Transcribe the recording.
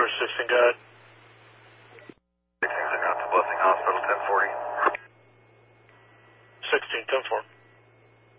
Tower 16, go ahead. 16, out to Blessing Hospital, 1040. 16, 10-4.